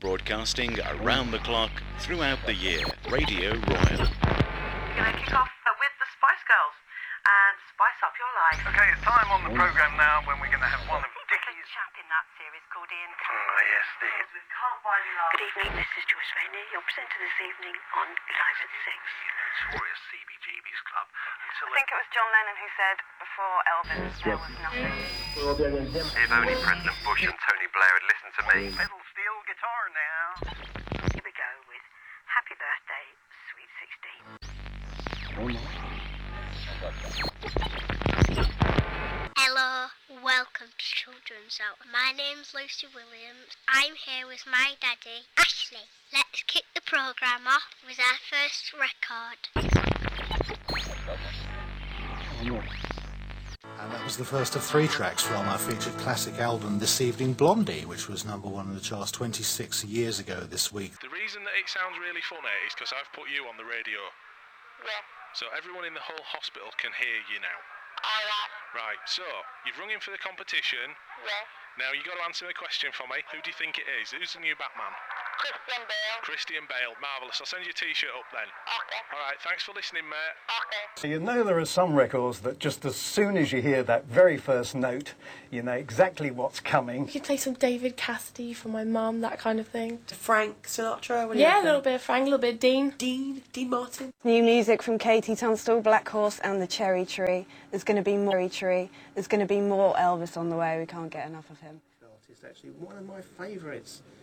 Broadcasting around the clock throughout the year. Radio Royal. We're going to kick off with the Spice Girls and spice up your life. Okay, it's time on the programme now when we're going to have one of Dickie's... chap in that series called Ian. yes, Steve. We can't buy me love. Good evening, this is Joyce Rainey, your presenter this evening on Live at 6. Notorious CBGB's club until... I think it was John Lennon who said, before Elvis, there was nothing. If only President Bush and Tony Blair had listened to me. Pedal steel guitar now. Here we go with Happy Birthday, Sweet 16. Hello, welcome to Children's Hour. My name's Lucy Williams. I'm here with my daddy, Ashley. Let's kick the programme off with our first record. And that was the first of 3 tracks from our featured classic album This Evening, Blondie, which was number 1 in the charts 26 years ago this week. The reason that it sounds really funny is because I've put you on the radio. Yeah. So everyone in the whole hospital can hear you now. Alright. Right, so you've rung in for the competition. Yeah. Now you've got to answer a question for me. Who do you think it is? Who's the new Batman? Christian Bale. Christian Bale. Marvellous. I'll send your T-shirt up then. Okay. Alright, thanks for listening, mate. Okay. So you know there are some records that just as soon as you hear that very first note, you know exactly what's coming. You could play some David Cassidy for my mum, that kind of thing. Frank Sinatra? Yeah, a little bit of Frank, a little bit of Dean. Dean Martin. New music from Katie Tunstall, Black Horse and the Cherry Tree. There's going to be more There's going to be more Elvis on the way. We can't get enough of him. It's actually one of my favourites.